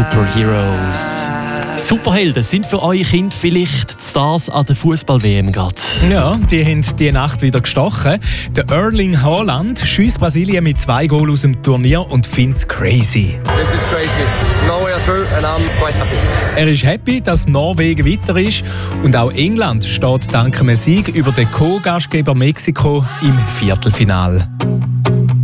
Superheroes. Superhelden sind für eure Kinder vielleicht die Stars an der Fußball-WM gerade. Ja, die haben diese Nacht wieder gestochen. Der Erling Haaland schießt Brasilien mit 2 Goals aus dem Turnier und findet es crazy. This is crazy. Norway are through and I'm quite happy. Er ist happy, dass Norwegen weiter ist und auch England steht dank einem Sieg über den Co-Gastgeber Mexiko im Viertelfinale.